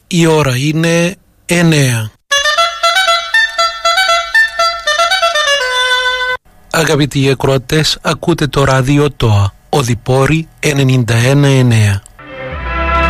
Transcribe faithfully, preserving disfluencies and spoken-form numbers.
Η ώρα είναι εννέα. Αγαπητοί ακροατές, ακούτε το ράδιο ΤΟΑ, Οδυπόρη ενενήντα ένα εννέα.